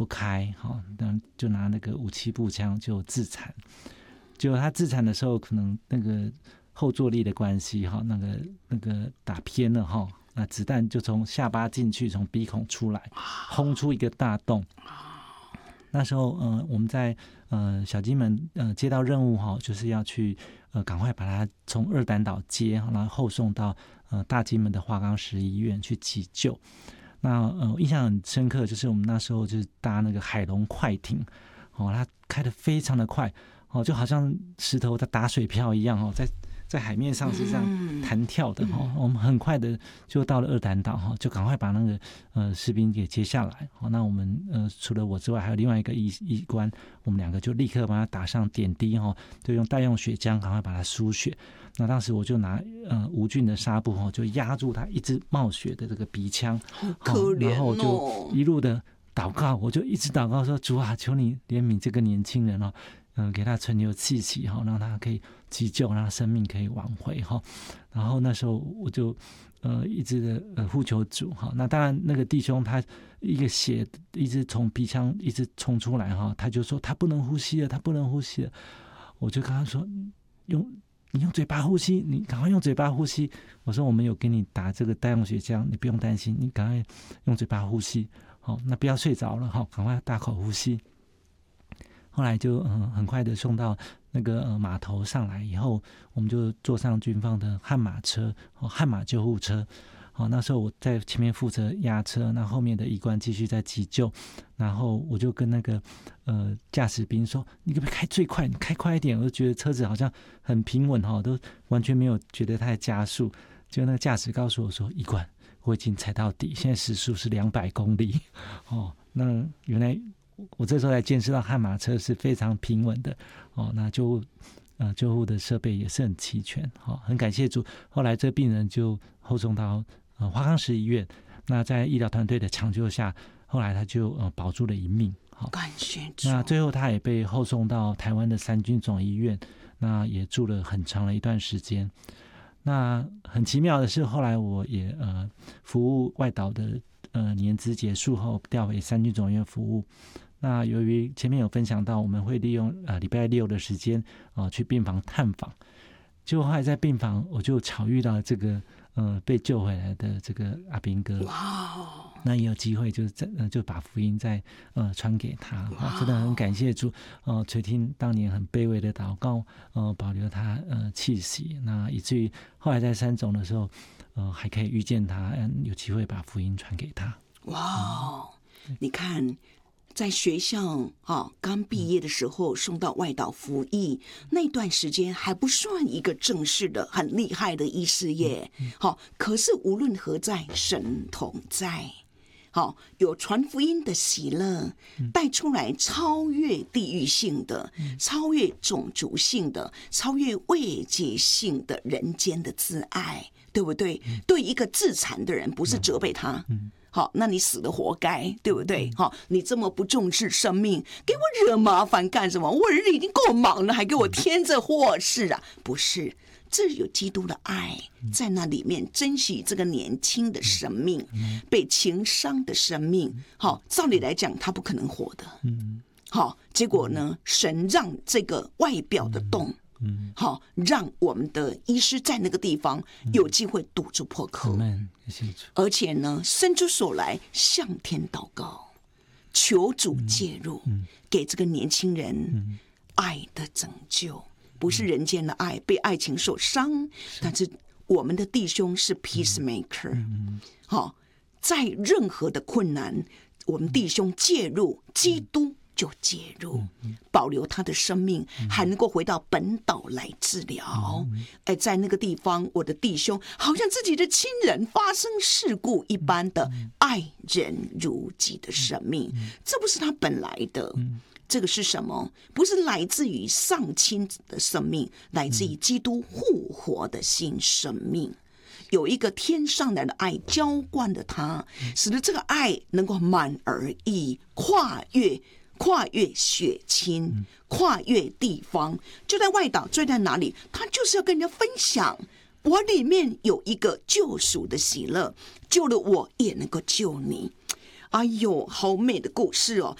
不开，就拿那个武器步枪就自残。结果他自残的时候，可能那个后坐力的关系，那个打偏了哈，那子弹就从下巴进去，从鼻孔出来，轰出一个大洞。那时候我们在小金门接到任务哈，就是要去赶快把他从二胆岛接，然后后送到大金门的华冈市医院去急救。那印象很深刻，就是我们那时候就是搭那个海龙快艇，它开得非常的快，就好像石头在打水漂一样，在海面上是这样弹跳的，我们很快的就到了二胆岛，就赶快把那个士兵给接下来。那我们除了我之外，还有另外一个医官，我们两个就立刻把他打上点滴，就用代用血浆赶快把他输血。那当时我就拿无菌的纱布就压住他一直冒血的这个鼻腔， 好可怜然后我就一路的祷告，我就一直祷告说：主啊，求你怜悯这个年轻人给他存留气息，让他可以急救，让他生命可以挽回。然后那时候我就一直的呼求主。那当然那个弟兄他一个血一直从鼻腔一直冲出来，他就说他不能呼吸了，他不能呼吸了。我就跟他说你用嘴巴呼吸，你赶快用嘴巴呼吸。我说我们有给你打这个代用血浆，你不用担心，你赶快用嘴巴呼吸。那不要睡着了，赶快大口呼吸。后来就很快的送到那个码头上来以后，我们就坐上军方的悍马车，悍马救护车。那时候我在前面负责压车，那后面的医官继续在急救。然后我就跟那个驾驶兵说：“你可不可以开最快？你开快一点！”我就觉得车子好像很平稳，都完全没有觉得它在加速。就那个驾驶告诉我说：“医官，我已经踩到底，现在时速是200公里。”那原来我这时候才见识到悍马车是非常平稳的。那救护的设备也是很齐全。很感谢主。后来这病人就后送到华冈市医院。那在医疗团队的抢救下，后来他就保住了一命。 感谢主。 那最后他也被后送到台湾的三军总医院，那也住了很长的一段时间。那很奇妙的是，后来我也服务外岛的年资结束后，调回三军总医院服务。那由于前面有分享到，我们会利用礼拜六的时间去病房探访。结果后来在病房，我就巧遇到这个被救回来的这个阿兵哥。 哇！ 那也有机会就把福音再传给他。真的很感谢主垂听当年很卑微的祷告，保留他气息。那以至于后来在三总的时候还可以遇见他，有机会把福音传给他。 哇！你看在学校刚毕业的时候送到外岛服役，那段时间还不算一个正式的很厉害的医事业。可是无论何在，神同在。有传福音的喜乐，带出来超越地域性的、超越种族性的、超越位阶性的人间的自爱，对不对？对一个自残的人，不是责备他。那你死了活该，对不对？你这么不重视生命，给我惹麻烦干什么？我人已经够忙了，还给我添这祸事啊！不是，这有基督的爱在那里面，珍惜这个年轻的生命，被情伤的生命。照理来讲，他不可能活的。结果呢，神让这个外表的洞。让我们的医师在那个地方有机会堵住破口，而且呢，伸出手来向天祷告，求主介入，给这个年轻人爱的拯救，不是人间的爱，被爱情所伤，但是我们的弟兄是 peacemaker，在任何的困难，我们弟兄介入，基督就介入，保留他的生命，还能够回到本岛来治疗。在那个地方，我的弟兄好像自己的亲人发生事故一般的爱人如己的生命，这不是他本来的。这个是什么？不是来自于丧亲的生命，来自于基督复活的新生命。有一个天上来的爱浇灌了他，使得这个爱能够满而溢，跨越血亲，跨越地方，就在外岛，就在哪里，他就是要跟人家分享，我里面有一个救赎的喜乐，救了我也能够救你。哎呦，好美的故事哦！